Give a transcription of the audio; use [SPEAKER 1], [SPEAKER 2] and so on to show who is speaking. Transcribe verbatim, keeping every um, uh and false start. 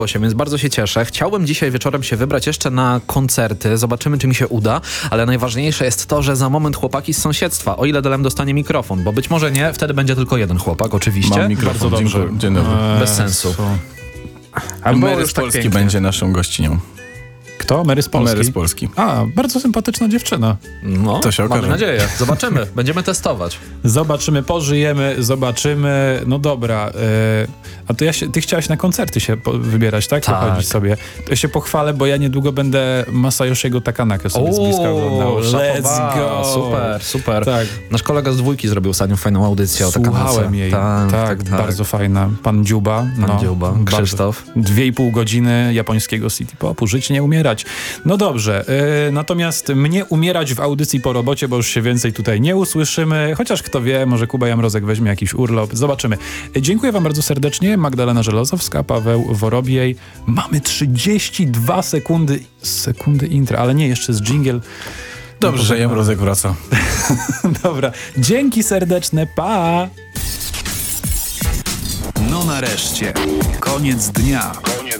[SPEAKER 1] się, więc bardzo się cieszę. Chciałbym dzisiaj wieczorem się wybrać jeszcze na koncerty. Zobaczymy, czy mi się uda, ale najważniejsze jest to, że za moment chłopaki z sąsiedztwa, o ile Delem dostanie mikrofon, bo być może nie, wtedy będzie tylko jeden chłopak, oczywiście.
[SPEAKER 2] Mam mikrofon,
[SPEAKER 3] Bardzo dobrze.
[SPEAKER 2] dziękuję. Dzień dobry.
[SPEAKER 1] Bez sensu.
[SPEAKER 2] A
[SPEAKER 1] było
[SPEAKER 2] Mary
[SPEAKER 1] już
[SPEAKER 2] z
[SPEAKER 1] tak
[SPEAKER 2] Polski
[SPEAKER 1] pięknie.
[SPEAKER 2] będzie naszą gościnią.
[SPEAKER 3] Kto? Mary z Polski?
[SPEAKER 2] Mary z Polski.
[SPEAKER 3] A, bardzo sympatyczna dziewczyna.
[SPEAKER 1] No,
[SPEAKER 2] To się
[SPEAKER 1] mamy
[SPEAKER 2] okaże.
[SPEAKER 1] nadzieję. Zobaczymy. Będziemy testować.
[SPEAKER 3] Zobaczymy, pożyjemy, zobaczymy. No dobra, e, a to ja się, ty chciałaś na koncerty się po, wybierać, tak?
[SPEAKER 1] Tak.
[SPEAKER 3] Pochodzić sobie. To ja się pochwalę, bo ja niedługo będę Masayoshiego Takanakę sobie z bliska oglądał. Let's go!
[SPEAKER 1] Super, super.
[SPEAKER 3] Tak.
[SPEAKER 1] Nasz kolega z dwójki zrobił ostatnio fajną audycję o
[SPEAKER 3] Słuchałem
[SPEAKER 1] Takanace.
[SPEAKER 3] jej.
[SPEAKER 1] Tak,
[SPEAKER 3] Tak,
[SPEAKER 1] tak, tak.
[SPEAKER 3] bardzo fajna. Pan Dziuba.
[SPEAKER 1] Pan
[SPEAKER 3] no,
[SPEAKER 1] Dziuba,
[SPEAKER 3] bardzo.
[SPEAKER 1] Krzysztof.
[SPEAKER 3] Dwie i pół godziny japońskiego city popu. Żyć, nie umierać. No dobrze. Yy, natomiast mnie umierać w audycji po robocie, bo już się więcej tutaj nie usłyszymy. Chociaż kto wie, może Kuba Jamrozek weźmie jakiś urlop. Zobaczymy. Yy, dziękuję wam bardzo serdecznie. Magdalena Żelazowska, Paweł Worobiej. Mamy trzydzieści dwa sekundy, sekundy intra, ale nie, jeszcze z dżingiel.
[SPEAKER 2] Dobrze, że Jamrozek wraca.
[SPEAKER 3] Dobra. Dzięki serdeczne. Pa!
[SPEAKER 4] No nareszcie, koniec dnia.
[SPEAKER 5] Koniec